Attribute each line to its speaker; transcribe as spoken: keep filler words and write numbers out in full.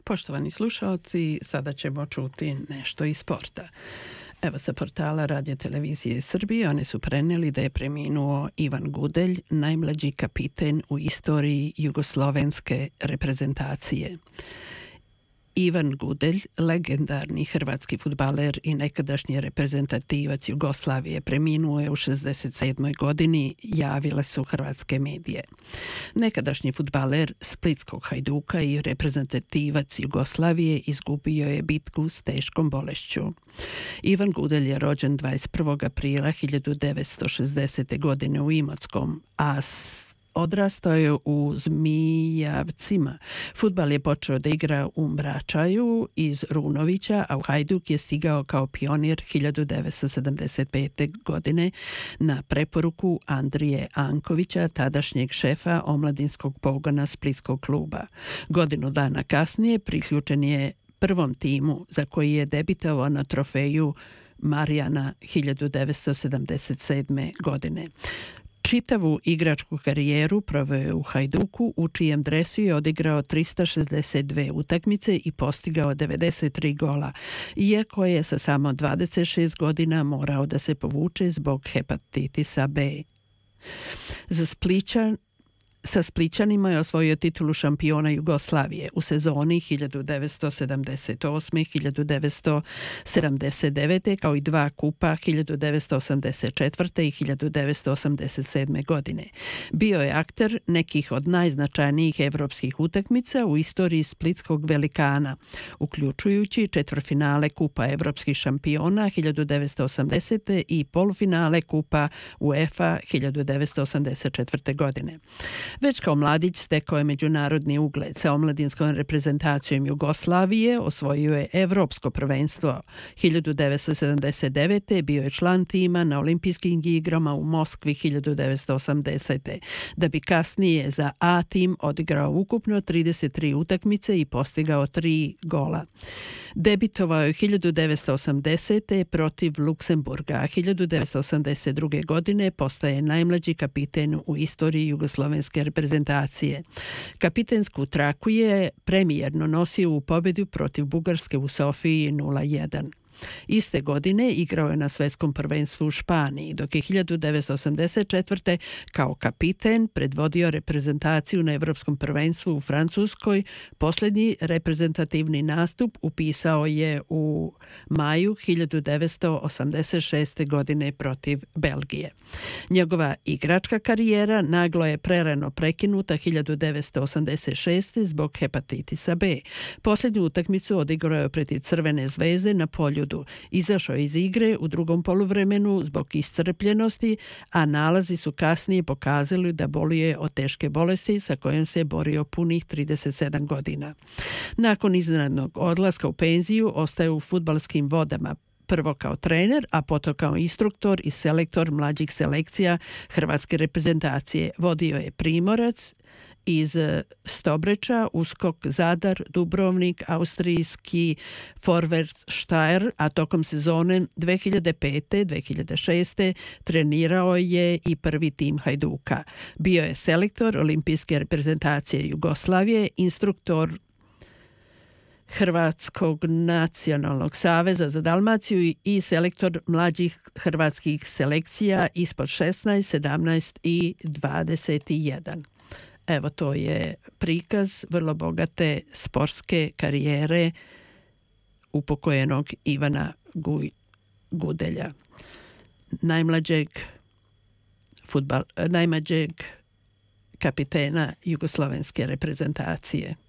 Speaker 1: Poštovani slušalci, sada ćemo čuti nešto iz sporta. Evo sa portala Radio Televizije Srbije, oni su preneli da je preminuo Ivan Gudelj, najmlađi kapiten u istoriji jugoslovenske reprezentacije. Ivan Gudelj, legendarni hrvatski fudbaler i nekadašnji reprezentativac Jugoslavije, preminuo je u šezdeset sedmoj godini, javile su hrvatske medije. Nekadašnji fudbaler Splitskog Hajduka i reprezentativac Jugoslavije izgubio je bitku s teškom bolešću. Ivan Gudelj je rođen dvadeset prvog aprila hiljadu devetsto šezdesete. godine u Imotskom, a odrastao je u Zmijavcima. Fudbal je počeo da igra u Mračaju iz Runovića, a u Hajduk je stigao kao pionir hiljadu devetsto sedamdeset pete. godine na preporuku Andrije Ankovića, tadašnjeg šefa omladinskog pogona Splitskog kluba. Godinu dana kasnije priključen je prvom timu za koji je debitovao na trofeju Marijana hiljadu devetsto sedamdeset sedme. godine. Čitavu igračku karijeru proveo je u Hajduku, u čijem dresu je odigrao trista šezdeset dve utakmice i postigao devedeset tri gola, iako je sa samo dvadeset šest godina morao da se povuče zbog hepatitisa B. Za Splićan Sa Splićanima je osvojio titulu šampiona Jugoslavije u sezoni hiljadu devetsto sedamdeset osme. hiljadu devetsto sedamdeset devete. kao i dva kupa hiljadu devetsto osamdeset četvrte. i hiljadu devetsto osamdeset sedme. godine. Bio je akter nekih od najznačajnijih evropskih utakmica u istoriji splitskog velikana, uključujući četvrtfinale Kupa evropskih šampiona hiljadu devetsto osamdesete. i polufinale Kupa UEFA hiljadu devetsto osamdeset četvrte. godine. Već kao mladić stekao je međunarodni ugled. Sa omladinskom reprezentacijom Jugoslavije osvojio je Evropsko prvenstvo. hiljadu devetsto sedamdeset devete. bio je član tima na olimpijskim igrama u Moskvi hiljadu devetsto osamdesete. da bi kasnije za A tim odigrao ukupno trideset tri utakmice i postigao tri gola. Debitovao je hiljadu devetsto osamdesete. protiv Luksemburga, a hiljadu devetsto osamdeset druge. godine postaje najmlađi kapiten u istoriji jugoslovenske reprezentacije. Kapitensku traku je premijerno nosio u pobedu protiv Bugarske u Sofiji nula jedan. Iste godine igrao je na svetskom prvenstvu u Španiji, dok je hiljadu devetsto osamdeset četvrte. kao kapiten predvodio reprezentaciju na Evropskom prvenstvu u Francuskoj. Posljednji reprezentativni nastup upisao je u maju hiljadu devetsto osamdeset šeste. godine protiv Belgije. Njegova igračka karijera naglo je prerano prekinuta hiljadu devetsto osamdeset šeste. zbog hepatitisa B. Posljednju utakmicu odigrao je protiv Crvene zvezde na Poljudu. Izašao iz igre u drugom poluvremenu zbog iscrpljenosti, a nalazi su kasnije pokazali da boluje od teške bolesti sa kojom se borio punih trideset sedam godina. Nakon iznenadnog odlaska u penziju ostaje u fudbalskim vodama, prvo kao trener, a potom kao instruktor i selektor mlađih selekcija hrvatske reprezentacije. Vodio je Primorac iz Stobreča, Uskok Zadar, Dubrovnik, austrijski Forward Steyr, a tokom sezone dve hiljade pete. dve hiljade šeste. trenirao je i prvi tim Hajduka. Bio je selektor olimpijske reprezentacije Jugoslavije, instruktor Hrvatskog nacionalnog saveza za Dalmaciju i selektor mlađih hrvatskih selekcija ispod šesnaest, sedamnaest i dvadeset jedan. Evo, to je prikaz vrlo bogate sportske karijere upokojenog Ivana Guj, Gudelja, najmlađeg, futbal, najmlađeg kapitena jugoslovenske reprezentacije.